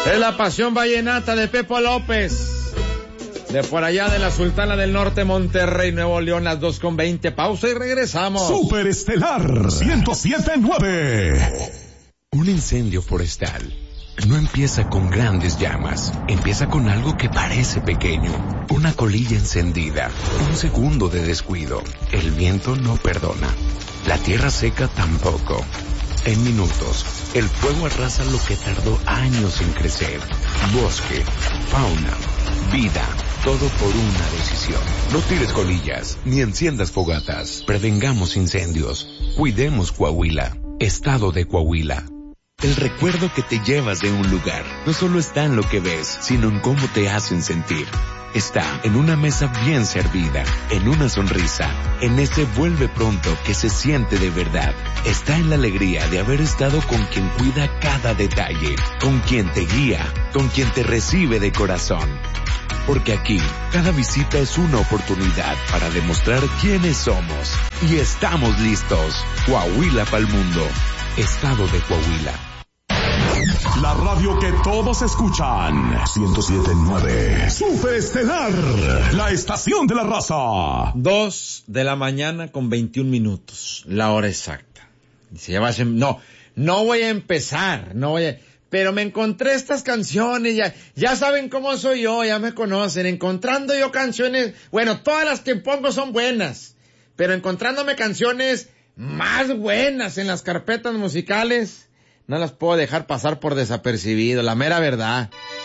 Es la pasión vallenata de Pepo López. De por allá de la Sultana del Norte, Monterrey, Nuevo León, las 2:20. Pausa y regresamos. Superestelar 107.9. Un incendio forestal no empieza con grandes llamas. Empieza con algo que parece pequeño. Una colilla encendida. Un segundo de descuido. El viento no perdona. La tierra seca tampoco. En minutos, el fuego arrasa lo que tardó años en crecer. Bosque, fauna, vida, todo por una decisión. No tires colillas, ni enciendas fogatas. Prevengamos incendios. Cuidemos Coahuila. Estado de Coahuila. El recuerdo que te llevas de un lugar no solo está en lo que ves, sino en cómo te hacen sentir. Está en una mesa bien servida, en una sonrisa, en ese vuelve pronto que se siente de verdad. Está en la alegría de haber estado con quien cuida cada detalle, con quien te guía, con quien te recibe de corazón. Porque aquí, cada visita es una oportunidad para demostrar quiénes somos. Y estamos listos. Coahuila pa'l mundo. Estado de Coahuila. La radio que todos escuchan. 107.9. Superestelar. La estación de la raza. 2:21 a.m, la hora exacta. Dice, no voy a empezar, pero me encontré estas canciones, ya saben cómo soy yo, ya me conocen, encontrando yo canciones, bueno, todas las que pongo son buenas, pero encontrándome canciones más buenas en las carpetas musicales, no las puedo dejar pasar por desapercibido, la mera verdad.